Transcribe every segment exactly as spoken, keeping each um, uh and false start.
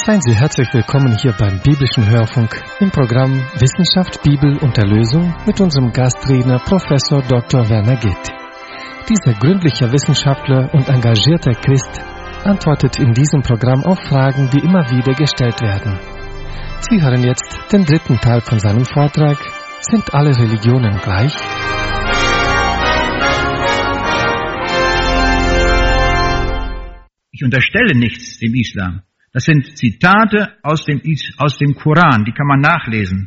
Seien Sie herzlich willkommen hier beim biblischen Hörfunk im Programm Wissenschaft, Bibel und Erlösung mit unserem Gastredner Professor Doktor Werner Gitt. Dieser gründliche Wissenschaftler und engagierter Christ antwortet in diesem Programm auf Fragen, die immer wieder gestellt werden. Sie hören jetzt den dritten Teil von seinem Vortrag: Sind alle Religionen gleich? Ich unterstelle nichts dem Islam. Das sind Zitate aus dem, aus dem Koran, die kann man nachlesen.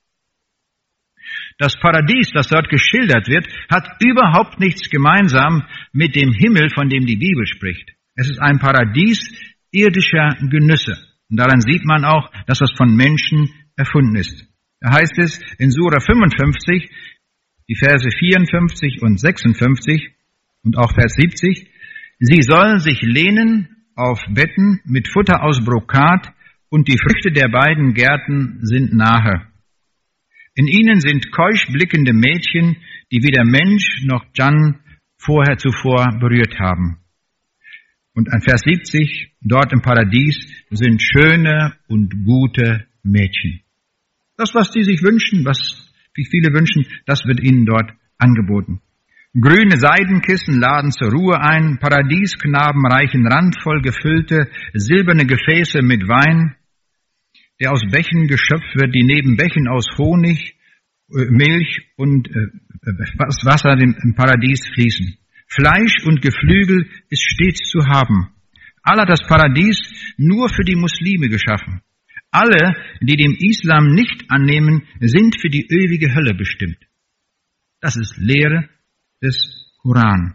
Das Paradies, das dort geschildert wird, hat überhaupt nichts gemeinsam mit dem Himmel, von dem die Bibel spricht. Es ist ein Paradies irdischer Genüsse. Und daran sieht man auch, dass das von Menschen erfunden ist. Da heißt es in Sura fünfundfünfzig, die Verse vierundfünfzig und sechsundfünfzig und auch Vers siebzig, sie sollen sich lehnen auf Betten mit Futter aus Brokat, und die Früchte der beiden Gärten sind nahe. In ihnen sind keusch blickende Mädchen, die weder Mensch noch Dschann vorher zuvor berührt haben. Und an Vers siebzig, dort im Paradies sind schöne und gute Mädchen. Das, was die sich wünschen, was viele wünschen, das wird ihnen dort angeboten. Grüne Seidenkissen laden zur Ruhe ein, Paradiesknaben reichen randvoll gefüllte, silberne Gefäße mit Wein, der aus Bächen geschöpft wird, die neben Bächen aus Honig, Milch und Wasser im Paradies fließen. Fleisch und Geflügel ist stets zu haben. Allah hat das Paradies nur für die Muslime geschaffen. Alle, die dem Islam nicht annehmen, sind für die ewige Hölle bestimmt. Das ist Lehre des Koran.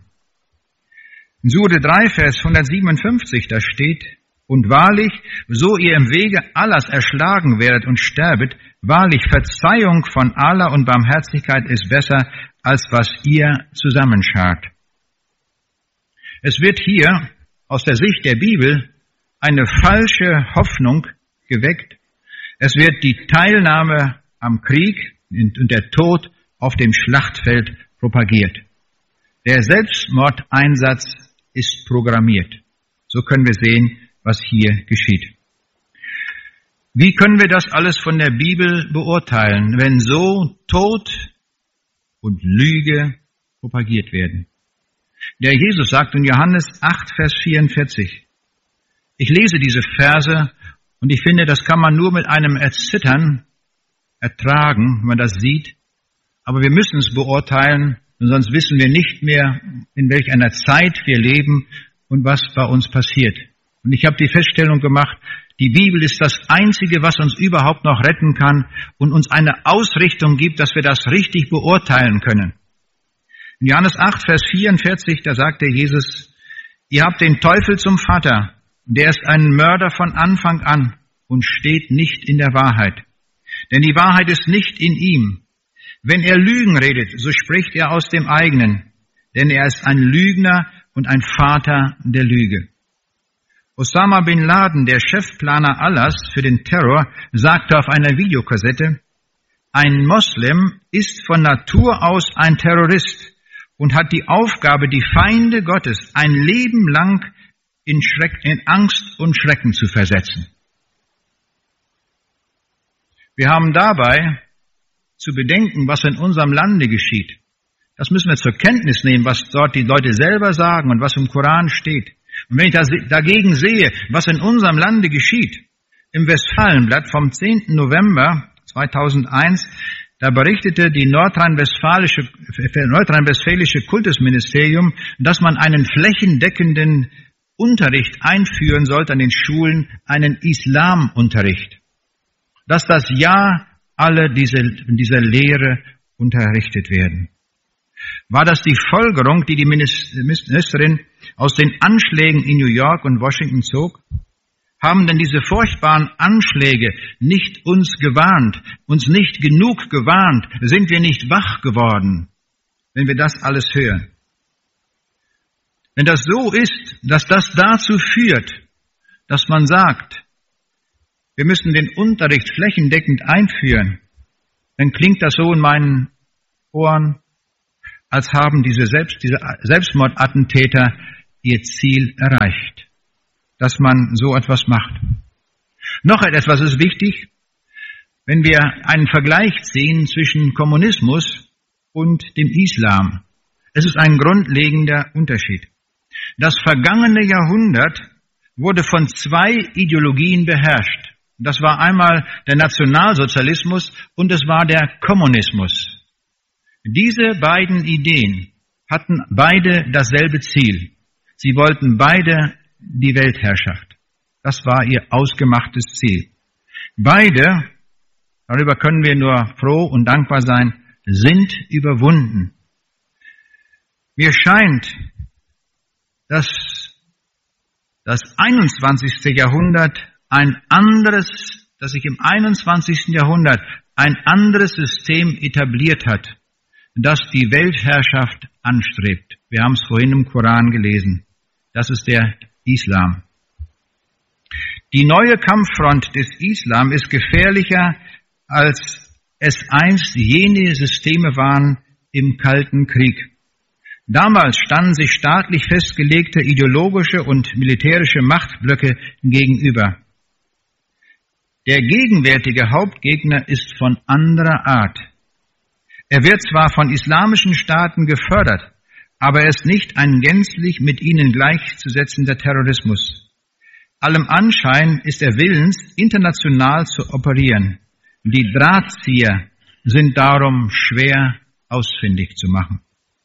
In Sure drei, Vers hundertsiebenundfünfzig, da steht: Und wahrlich, so ihr im Wege Allahs erschlagen werdet und sterbet, wahrlich Verzeihung von Allah und Barmherzigkeit ist besser, als was ihr zusammenschart. Es wird hier aus der Sicht der Bibel eine falsche Hoffnung geweckt. Es wird die Teilnahme am Krieg und der Tod auf dem Schlachtfeld propagiert. Der Selbstmordeinsatz ist programmiert. So können wir sehen, was hier geschieht. Wie können wir das alles von der Bibel beurteilen, wenn so Tod und Lüge propagiert werden? Der Jesus sagt in Johannes acht, Vers vierundvierzig, ich lese diese Verse und ich finde, das kann man nur mit einem Erzittern ertragen, wenn man das sieht. Aber wir müssen es beurteilen, sonst wissen wir nicht mehr, in welch einer Zeit wir leben und was bei uns passiert. Und ich habe die Feststellung gemacht, die Bibel ist das Einzige, was uns überhaupt noch retten kann und uns eine Ausrichtung gibt, dass wir das richtig beurteilen können. In Johannes acht, Vers vierundvierzig, da sagte Jesus, ihr habt den Teufel zum Vater, der ist ein Mörder von Anfang an und steht nicht in der Wahrheit. Denn die Wahrheit ist nicht in ihm. Wenn er Lügen redet, so spricht er aus dem eigenen, denn er ist ein Lügner und ein Vater der Lüge. Osama bin Laden, der Chefplaner Allahs für den Terror, sagte auf einer Videokassette, ein Moslem ist von Natur aus ein Terrorist und hat die Aufgabe, die Feinde Gottes ein Leben lang in, Schreck, in Angst und Schrecken zu versetzen. Wir haben dabei zu bedenken, was in unserem Lande geschieht. Das müssen wir zur Kenntnis nehmen, was dort die Leute selber sagen und was im Koran steht. Und wenn ich das dagegen sehe, was in unserem Lande geschieht, im Westfalenblatt vom zehnten November zweitausendeins, da berichtete die nordrhein-westfälische, nordrhein-westfälische Kultusministerium, dass man einen flächendeckenden Unterricht einführen sollte an den Schulen, einen Islamunterricht. Dass das Jahr alle diese, in dieser Lehre unterrichtet werden. War das die Folgerung, die die Ministerin aus den Anschlägen in New York und Washington zog? Haben denn diese furchtbaren Anschläge nicht uns gewarnt, uns nicht genug gewarnt? Sind wir nicht wach geworden, wenn wir das alles hören? Wenn das so ist, dass das dazu führt, dass man sagt, wir müssen den Unterricht flächendeckend einführen, dann klingt das so in meinen Ohren, als haben diese, Selbst, diese Selbstmordattentäter ihr Ziel erreicht, dass man so etwas macht. Noch etwas ist wichtig, wenn wir einen Vergleich ziehen zwischen Kommunismus und dem Islam. Es ist ein grundlegender Unterschied. Das vergangene Jahrhundert wurde von zwei Ideologien beherrscht. Das war einmal der Nationalsozialismus und es war der Kommunismus. Diese beiden Ideen hatten beide dasselbe Ziel. Sie wollten beide die Weltherrschaft. Das war ihr ausgemachtes Ziel. Beide, darüber können wir nur froh und dankbar sein, sind überwunden. Mir scheint, dass das einundzwanzigste Jahrhundert ein anderes, dass sich im einundzwanzigsten Jahrhundert ein anderes System etabliert hat, das die Weltherrschaft anstrebt. Wir haben es vorhin im Koran gelesen. Das ist der Islam. Die neue Kampffront des Islam ist gefährlicher, als es einst jene Systeme waren im Kalten Krieg. Damals standen sich staatlich festgelegte ideologische und militärische Machtblöcke gegenüber. Der gegenwärtige Hauptgegner ist von anderer Art. Er wird zwar von islamischen Staaten gefördert, aber er ist nicht ein gänzlich mit ihnen gleichzusetzender Terrorismus. Allem Anschein ist er willens, international zu operieren. Die Drahtzieher sind darum schwer ausfindig zu machen.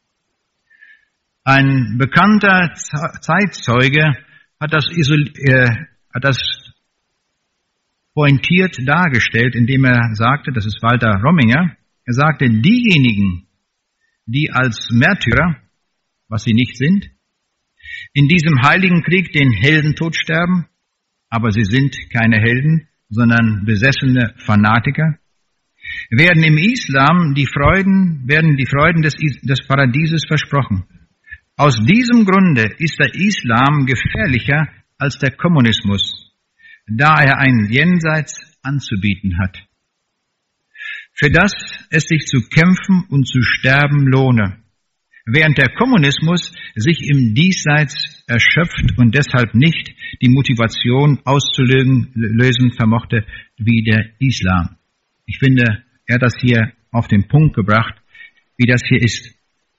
Ein bekannter Zeitzeuge hat das, äh, hat das pointiert dargestellt, indem er sagte, das ist Walter Rominger, er sagte, diejenigen, die als Märtyrer, was sie nicht sind, in diesem heiligen Krieg den Heldentod sterben, aber sie sind keine Helden, sondern besessene Fanatiker, werden im Islam die Freuden, werden die Freuden des, des Paradieses versprochen. Aus diesem Grunde ist der Islam gefährlicher als der Kommunismus, da er ein Jenseits anzubieten hat, für das es sich zu kämpfen und zu sterben lohne, während der Kommunismus sich im Diesseits erschöpft und deshalb nicht die Motivation auszulösen vermochte wie der Islam. Ich finde, er hat das hier auf den Punkt gebracht, wie das hier ist.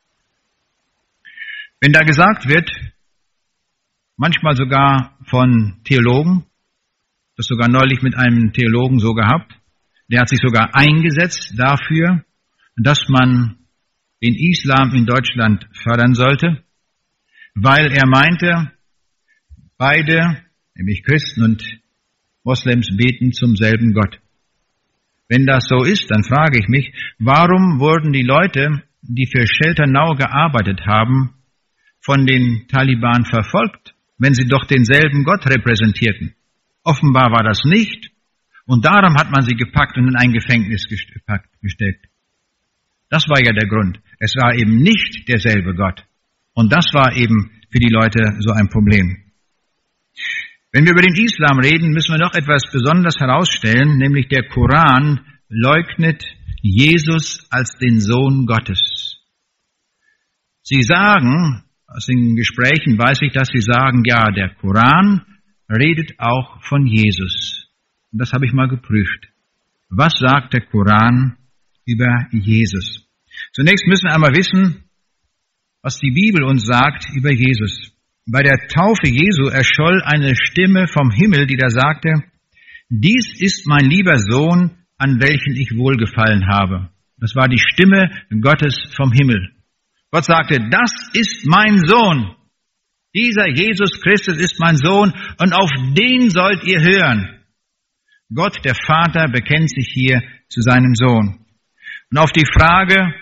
Wenn da gesagt wird, manchmal sogar von Theologen, das sogar neulich mit einem Theologen so gehabt, der hat sich sogar eingesetzt dafür, dass man den Islam in Deutschland fördern sollte, weil er meinte, beide, nämlich Christen und Moslems, beten zum selben Gott. Wenn das so ist, dann frage ich mich, warum wurden die Leute, die für Shelter Now gearbeitet haben, von den Taliban verfolgt, wenn sie doch denselben Gott repräsentierten? Offenbar war das nicht, und darum hat man sie gepackt und in ein Gefängnis gesteckt. Das war ja der Grund. Es war eben nicht derselbe Gott. Und das war eben für die Leute so ein Problem. Wenn wir über den Islam reden, müssen wir noch etwas Besonderes herausstellen, nämlich der Koran leugnet Jesus als den Sohn Gottes. Sie sagen, aus den Gesprächen weiß ich, dass sie sagen, ja, der Koran redet auch von Jesus. Und das habe ich mal geprüft. Was sagt der Koran über Jesus? Zunächst müssen wir einmal wissen, was die Bibel uns sagt über Jesus. Bei der Taufe Jesu erscholl eine Stimme vom Himmel, die da sagte, dies ist mein lieber Sohn, an welchen ich wohlgefallen habe. Das war die Stimme Gottes vom Himmel. Gott sagte, das ist mein Sohn. Dieser Jesus Christus ist mein Sohn und auf den sollt ihr hören. Gott, der Vater, bekennt sich hier zu seinem Sohn. Und auf die Frage,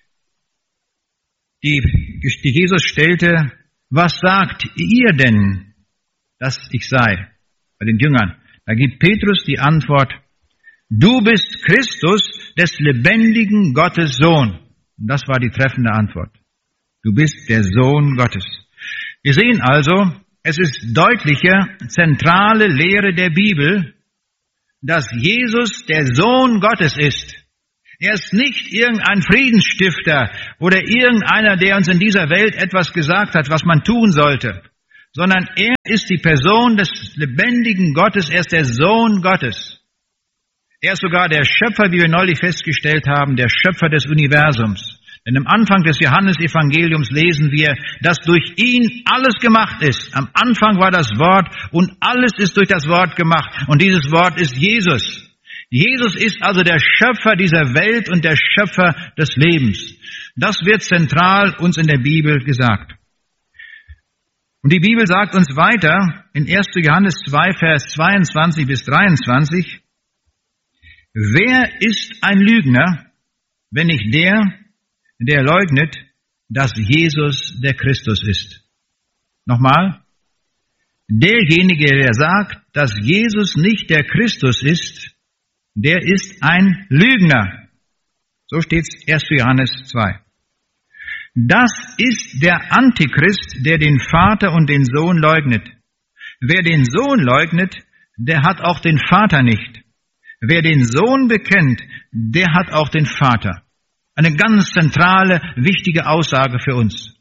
die, die Jesus stellte, was sagt ihr denn, dass ich sei? Bei den Jüngern. Da gibt Petrus die Antwort, du bist Christus, des lebendigen Gottes Sohn. Und das war die treffende Antwort. Du bist der Sohn Gottes. Wir sehen also, es ist deutliche, zentrale Lehre der Bibel, dass Jesus der Sohn Gottes ist. Er ist nicht irgendein Friedensstifter oder irgendeiner, der uns in dieser Welt etwas gesagt hat, was man tun sollte, sondern er ist die Person des lebendigen Gottes, er ist der Sohn Gottes. Er ist sogar der Schöpfer, wie wir neulich festgestellt haben, der Schöpfer des Universums. Denn am Anfang des Johannesevangeliums lesen wir, dass durch ihn alles gemacht ist. Am Anfang war das Wort und alles ist durch das Wort gemacht. Und dieses Wort ist Jesus. Jesus ist also der Schöpfer dieser Welt und der Schöpfer des Lebens. Das wird zentral uns in der Bibel gesagt. Und die Bibel sagt uns weiter in erster Johannes zwei, Vers zweiundzwanzig bis dreiundzwanzig, wer ist ein Lügner, wenn nicht der, der leugnet, dass Jesus der Christus ist? Nochmal. Derjenige, der sagt, dass Jesus nicht der Christus ist, der ist ein Lügner. So steht es erster Johannes zwei. Das ist der Antichrist, der den Vater und den Sohn leugnet. Wer den Sohn leugnet, der hat auch den Vater nicht. Wer den Sohn bekennt, der hat auch den Vater. Eine ganz zentrale, wichtige Aussage für uns.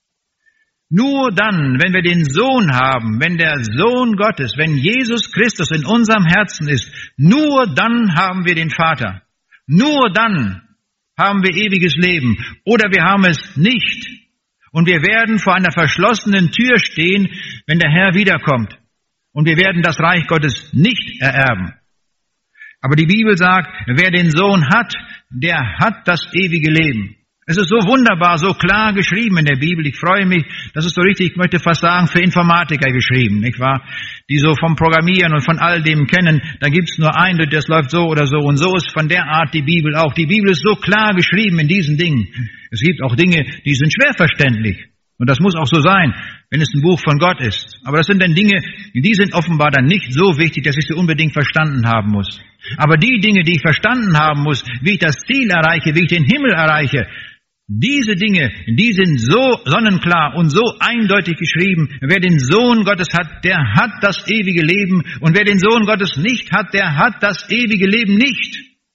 Nur dann, wenn wir den Sohn haben, wenn der Sohn Gottes, wenn Jesus Christus in unserem Herzen ist, nur dann haben wir den Vater. Nur dann haben wir ewiges Leben. Oder wir haben es nicht. Und wir werden vor einer verschlossenen Tür stehen, wenn der Herr wiederkommt. Und wir werden das Reich Gottes nicht ererben. Aber die Bibel sagt, wer den Sohn hat, der hat das ewige Leben. Es ist so wunderbar, so klar geschrieben in der Bibel. Ich freue mich, das ist so richtig, ich möchte fast sagen, für Informatiker geschrieben, nicht wahr? Die so vom Programmieren und von all dem kennen, da gibt's nur einen, das läuft so oder so. Und so ist von der Art die Bibel auch. Die Bibel ist so klar geschrieben in diesen Dingen. Es gibt auch Dinge, die sind schwer verständlich. Und das muss auch so sein, wenn es ein Buch von Gott ist. Aber das sind dann Dinge, die sind offenbar dann nicht so wichtig, dass ich sie unbedingt verstanden haben muss. Aber die Dinge, die ich verstanden haben muss, wie ich das Ziel erreiche, wie ich den Himmel erreiche, diese Dinge, die sind so sonnenklar und so eindeutig geschrieben. Wer den Sohn Gottes hat, der hat das ewige Leben. Und wer den Sohn Gottes nicht hat, der hat das ewige Leben nicht.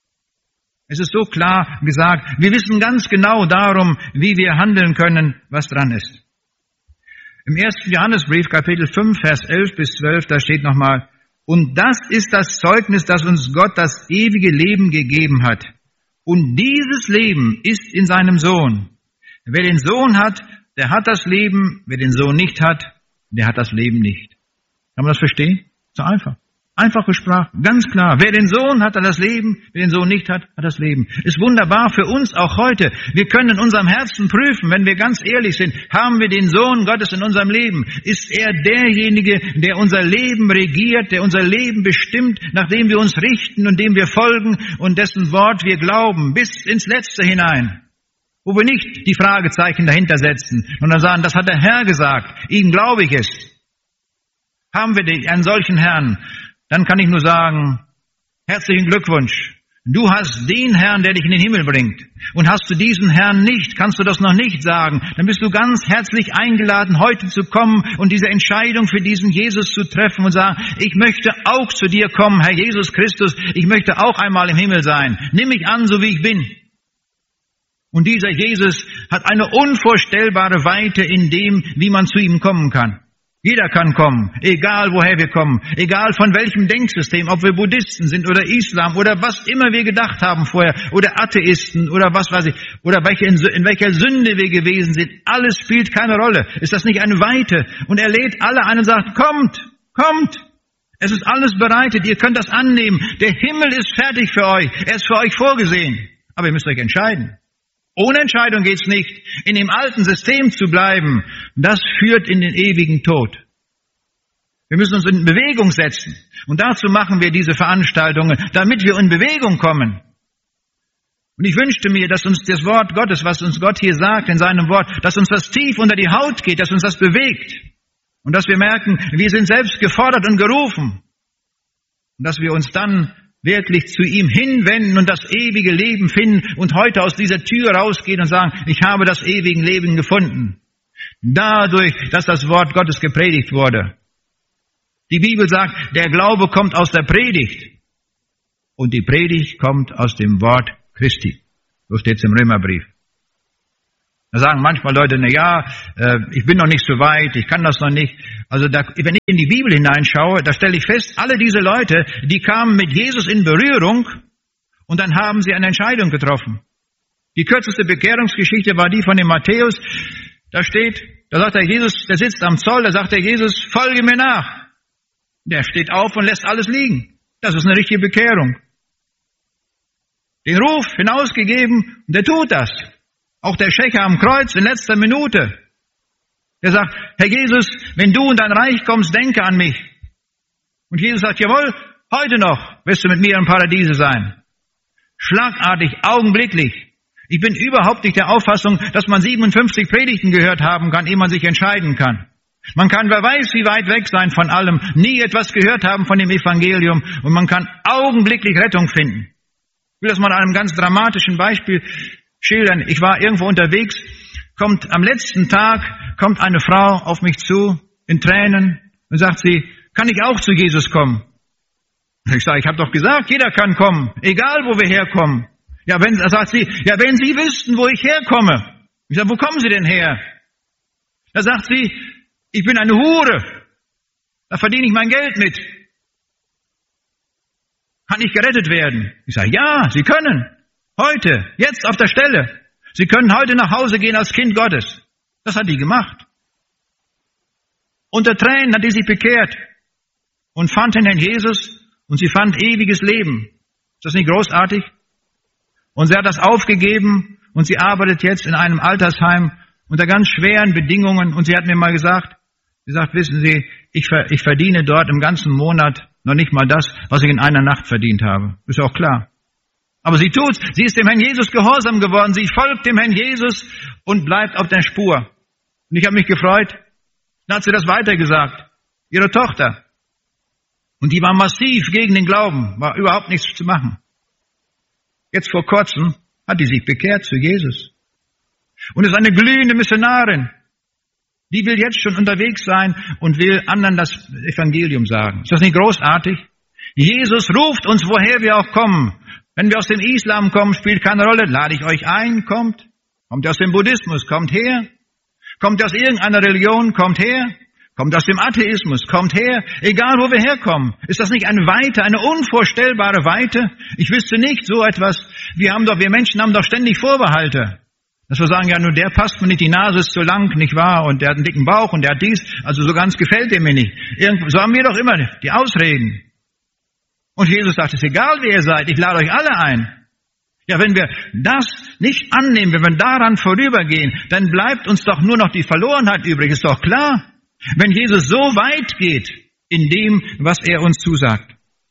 Es ist so klar gesagt. Wir wissen ganz genau darum, wie wir handeln können, was dran ist. Im ersten Johannesbrief, Kapitel fünf, Vers elf bis zwölf, da steht nochmal, und das ist das Zeugnis, dass uns Gott das ewige Leben gegeben hat. Und dieses Leben ist in seinem Sohn. Wer den Sohn hat, der hat das Leben. Wer den Sohn nicht hat, der hat das Leben nicht. Kann man das verstehen? So einfach. Einfache Sprache, ganz klar. Wer den Sohn hat, hat das Leben. Wer den Sohn nicht hat, hat das Leben. Ist wunderbar für uns auch heute. Wir können in unserem Herzen prüfen, wenn wir ganz ehrlich sind, haben wir den Sohn Gottes in unserem Leben? Ist er derjenige, der unser Leben regiert, der unser Leben bestimmt, nachdem wir uns richten und dem wir folgen und dessen Wort wir glauben, bis ins Letzte hinein? Wo wir nicht die Fragezeichen dahinter setzen, sondern sagen, das hat der Herr gesagt, ihm glaube ich es. Haben wir einen solchen Herrn? Dann kann ich nur sagen, herzlichen Glückwunsch. Du hast den Herrn, der dich in den Himmel bringt. Und hast du diesen Herrn nicht, kannst du das noch nicht sagen, dann bist du ganz herzlich eingeladen, heute zu kommen und diese Entscheidung für diesen Jesus zu treffen und sagen, ich möchte auch zu dir kommen, Herr Jesus Christus, ich möchte auch einmal im Himmel sein. Nimm mich an, so wie ich bin. Und dieser Jesus hat eine unvorstellbare Weite in dem, wie man zu ihm kommen kann. Jeder kann kommen, egal woher wir kommen, egal von welchem Denksystem, ob wir Buddhisten sind oder Islam oder was immer wir gedacht haben vorher oder Atheisten oder was weiß ich, oder welche, in welcher Sünde wir gewesen sind, alles spielt keine Rolle. Ist das nicht eine Weite? Und er lädt alle ein und sagt, kommt, kommt, es ist alles bereitet, ihr könnt das annehmen, der Himmel ist fertig für euch, er ist für euch vorgesehen, aber ihr müsst euch entscheiden. Ohne Entscheidung geht's nicht. In dem alten System zu bleiben, das führt in den ewigen Tod. Wir müssen uns in Bewegung setzen. Und dazu machen wir diese Veranstaltungen, damit wir in Bewegung kommen. Und ich wünschte mir, dass uns das Wort Gottes, was uns Gott hier sagt in seinem Wort, dass uns das tief unter die Haut geht, dass uns das bewegt. Und dass wir merken, wir sind selbst gefordert und gerufen. Und dass wir uns dann wirklich zu ihm hinwenden und das ewige Leben finden und heute aus dieser Tür rausgehen und sagen, ich habe das ewige Leben gefunden. Dadurch, dass das Wort Gottes gepredigt wurde. Die Bibel sagt, der Glaube kommt aus der Predigt und die Predigt kommt aus dem Wort Christi. So steht es im Römerbrief. Da sagen manchmal Leute, na ja, äh, ich bin noch nicht so weit, ich kann das noch nicht. Also da, wenn ich in die Bibel hineinschaue, da stelle ich fest, alle diese Leute, die kamen mit Jesus in Berührung und dann haben sie eine Entscheidung getroffen. Die kürzeste Bekehrungsgeschichte war die von dem Matthäus. Da steht, da sagt der Jesus, der sitzt am Zoll, da sagt der Jesus, folge mir nach. Der steht auf und lässt alles liegen. Das ist eine richtige Bekehrung. Den Ruf hinausgegeben und der tut das. Auch der Schächer am Kreuz in letzter Minute. Der sagt, Herr Jesus, wenn du in dein Reich kommst, denke an mich. Und Jesus sagt, jawohl, heute noch wirst du mit mir im Paradiese sein. Schlagartig, augenblicklich. Ich bin überhaupt nicht der Auffassung, dass man siebenundfünfzig Predigten gehört haben kann, ehe man sich entscheiden kann. Man kann, wer weiß, wie weit weg sein von allem, nie etwas gehört haben von dem Evangelium und man kann augenblicklich Rettung finden. Ich will das mal an einem ganz dramatischen Beispiel schildern. Ich war irgendwo unterwegs, kommt am letzten Tag, kommt eine Frau auf mich zu, in Tränen, und sagt sie, kann ich auch zu Jesus kommen? Ich sage, ich habe doch gesagt, jeder kann kommen, egal wo wir herkommen. Ja, wenn, sagt sie, ja, wenn Sie wüssten, wo ich herkomme. Ich sage, wo kommen Sie denn her? Da sagt sie, ich bin eine Hure, da verdiene ich mein Geld mit. Kann ich gerettet werden? Ich sage, ja, Sie können. Heute, jetzt auf der Stelle. Sie können heute nach Hause gehen als Kind Gottes. Das hat die gemacht. Unter Tränen hat die sich bekehrt und fand den Herrn Jesus und sie fand ewiges Leben. Ist das nicht großartig? Und sie hat das aufgegeben und sie arbeitet jetzt in einem Altersheim unter ganz schweren Bedingungen. Und sie hat mir mal gesagt, sie sagt, wissen Sie, ich, ich verdiene dort im ganzen Monat noch nicht mal das, was ich in einer Nacht verdient habe. Ist auch klar. Aber sie tut's. Sie ist dem Herrn Jesus gehorsam geworden. Sie folgt dem Herrn Jesus und bleibt auf der Spur. Und ich habe mich gefreut. Dann hat sie das weitergesagt. Ihre Tochter. Und die war massiv gegen den Glauben. War überhaupt nichts zu machen. Jetzt vor kurzem hat die sich bekehrt zu Jesus. Und ist eine glühende Missionarin. Die will jetzt schon unterwegs sein und will anderen das Evangelium sagen. Ist das nicht großartig? Jesus ruft uns, woher wir auch kommen. Wenn wir aus dem Islam kommen, spielt keine Rolle. Lade ich euch ein, kommt. Kommt ihr aus dem Buddhismus, kommt her. Kommt ihr aus irgendeiner Religion, kommt her. Kommt aus dem Atheismus, kommt her. Egal, wo wir herkommen. Ist das nicht eine Weite, eine unvorstellbare Weite? Ich wüsste nicht so etwas. Wir haben doch, wir Menschen haben doch ständig Vorbehalte. Dass wir sagen, ja, nur der passt mir nicht, die Nase ist zu lang, nicht wahr? Und der hat einen dicken Bauch und der hat dies. Also so ganz gefällt der mir nicht. Irgend, so haben wir doch immer die Ausreden. Und Jesus sagt, es ist egal, wer ihr seid, ich lade euch alle ein. Ja, wenn wir das nicht annehmen, wenn wir daran vorübergehen, dann bleibt uns doch nur noch die Verlorenheit übrig, ist doch klar. Wenn Jesus so weit geht in dem, was er uns zusagt.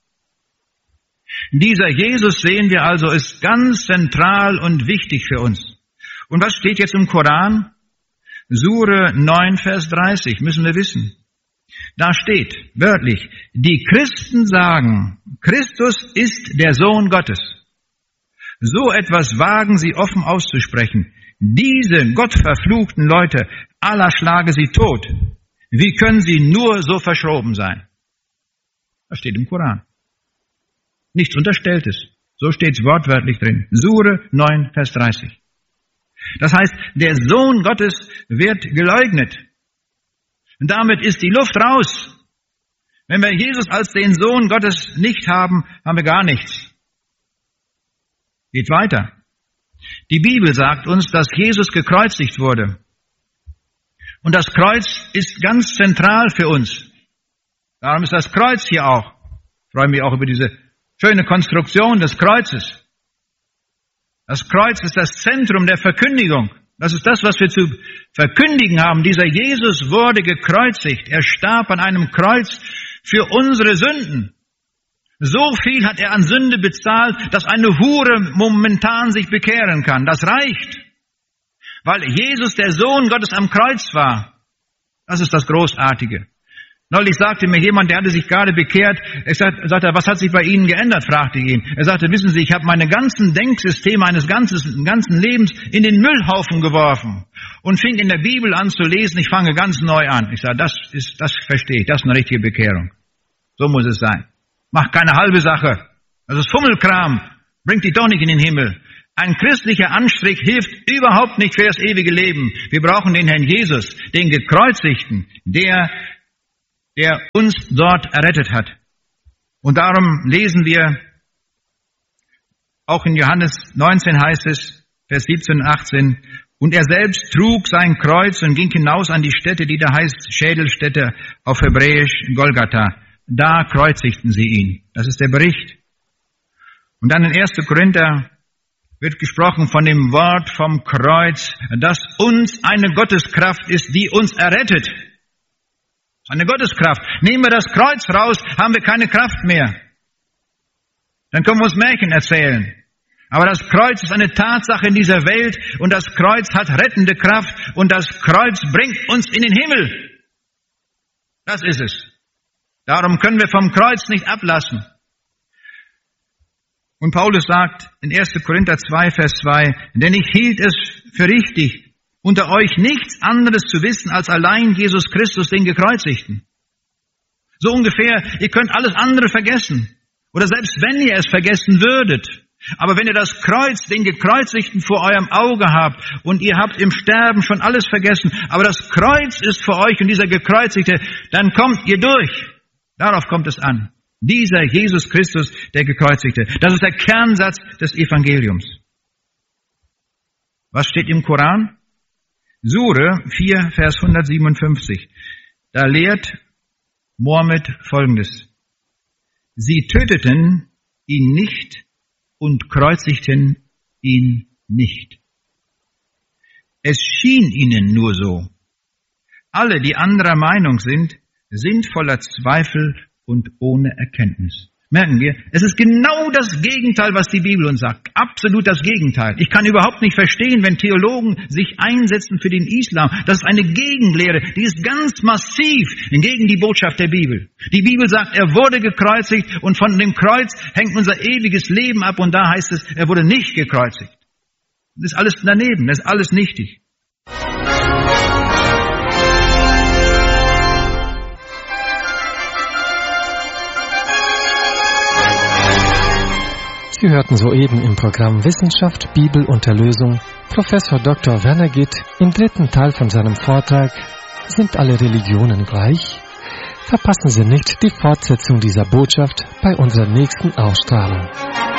Dieser Jesus, sehen wir also, ist ganz zentral und wichtig für uns. Und was steht jetzt im Koran? Sure neun, Vers dreißig, müssen wir wissen. Da steht wörtlich, die Christen sagen, Christus ist der Sohn Gottes. So etwas wagen sie offen auszusprechen. Diese gottverfluchten Leute, Allah schlage sie tot. Wie können sie nur so verschroben sein? Das steht im Koran. Nichts Unterstelltes. So steht es wortwörtlich drin. Sure neun, Vers dreißig. Das heißt, der Sohn Gottes wird geleugnet. Und damit ist die Luft raus. Wenn wir Jesus als den Sohn Gottes nicht haben, haben wir gar nichts. Geht weiter. Die Bibel sagt uns, dass Jesus gekreuzigt wurde. Und das Kreuz ist ganz zentral für uns. Darum ist das Kreuz hier auch. Ich freue mich auch über diese schöne Konstruktion des Kreuzes. Das Kreuz ist das Zentrum der Verkündigung. Das ist das, was wir zu verkündigen haben. Dieser Jesus wurde gekreuzigt. Er starb an einem Kreuz für unsere Sünden. So viel hat er an Sünde bezahlt, dass eine Hure momentan sich bekehren kann. Das reicht. Weil Jesus der Sohn Gottes am Kreuz war. Das ist das Großartige. Neulich sagte mir jemand, der hatte sich gerade bekehrt, er sagte, sagte, was hat sich bei Ihnen geändert, fragte ich ihn. Er sagte, wissen Sie, ich habe meine ganzen Denksysteme eines ganzen, ganzen Lebens in den Müllhaufen geworfen und fing in der Bibel an zu lesen, ich fange ganz neu an. Ich sage, das ist, das verstehe ich, das ist eine richtige Bekehrung. So muss es sein. Mach keine halbe Sache. Das ist Fummelkram. Bringt dich doch nicht in den Himmel. Ein christlicher Anstrich hilft überhaupt nicht für das ewige Leben. Wir brauchen den Herrn Jesus, den Gekreuzigten, der, der uns dort errettet hat. Und darum lesen wir, auch in Johannes neunzehn heißt es, Vers siebzehn und achtzehn, und er selbst trug sein Kreuz und ging hinaus an die Stätte, die da heißt Schädelstätte, auf Hebräisch Golgatha. Da kreuzigten sie ihn. Das ist der Bericht. Und dann in erster Korinther wird gesprochen von dem Wort vom Kreuz, das uns eine Gotteskraft ist, die uns errettet. Eine Gotteskraft. Nehmen wir das Kreuz raus, haben wir keine Kraft mehr. Dann können wir uns Märchen erzählen. Aber das Kreuz ist eine Tatsache in dieser Welt und das Kreuz hat rettende Kraft und das Kreuz bringt uns in den Himmel. Das ist es. Darum können wir vom Kreuz nicht ablassen. Und Paulus sagt in erster Korinther zwei, Vers zwei, denn ich hielt es für richtig, unter euch nichts anderes zu wissen, als allein Jesus Christus, den Gekreuzigten. So ungefähr, ihr könnt alles andere vergessen. Oder selbst wenn ihr es vergessen würdet. Aber wenn ihr das Kreuz, den Gekreuzigten vor eurem Auge habt und ihr habt im Sterben schon alles vergessen, aber das Kreuz ist vor euch und dieser Gekreuzigte, dann kommt ihr durch. Darauf kommt es an. Dieser Jesus Christus, der Gekreuzigte. Das ist der Kernsatz des Evangeliums. Was steht im Koran? Sure vier, Vers hundertsiebenundfünfzig. Da lehrt Mohammed Folgendes. Sie töteten ihn nicht und kreuzigten ihn nicht. Es schien ihnen nur so. Alle, die anderer Meinung sind, sind voller Zweifel und ohne Erkenntnis. Merken wir, es ist genau das Gegenteil, was die Bibel uns sagt. Absolut das Gegenteil. Ich kann überhaupt nicht verstehen, wenn Theologen sich einsetzen für den Islam. Das ist eine Gegenlehre, die ist ganz massiv gegen die Botschaft der Bibel. Die Bibel sagt, er wurde gekreuzigt und von dem Kreuz hängt unser ewiges Leben ab und da heißt es, er wurde nicht gekreuzigt. Das ist alles daneben, das ist alles nichtig. Sie hörten soeben im Programm Wissenschaft, Bibel und Erlösung Professor Doktor Werner Gitt im dritten Teil von seinem Vortrag Sind alle Religionen gleich? Verpassen Sie nicht die Fortsetzung dieser Botschaft bei unserer nächsten Ausstrahlung.